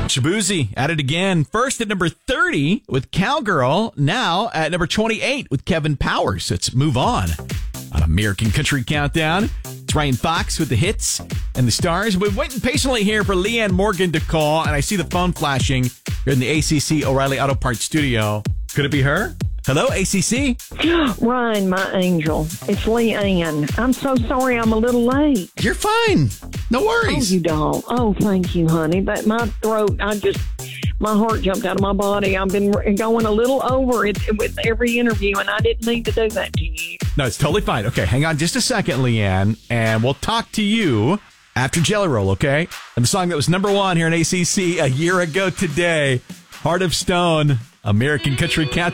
Shabuzi at it again. First at number 30 with Cowgirl. Now at number 28 with Kevin Powers. Let's move on American Country Countdown. It's Ryan Fox with the hits and the stars. We're waiting patiently here for Leanne Morgan to call, and I see the phone flashing here in the ACC O'Reilly Auto Parts studio. Could it be her? Hello, ACC? Ryan, my angel. It's Leanne. I'm so sorry I'm a little late. You're fine. No worries. Oh, you don't. Oh, thank you, honey. But my throat, my heart jumped out of my body. I've been going a little over it with every interview, and I didn't mean to do that to you. No, it's totally fine. Okay, hang on just a second, Leanne, and we'll talk to you after Jelly Roll, okay? And the song that was number one here in ACC a year ago today, Heart of Stone, American Country Countdown.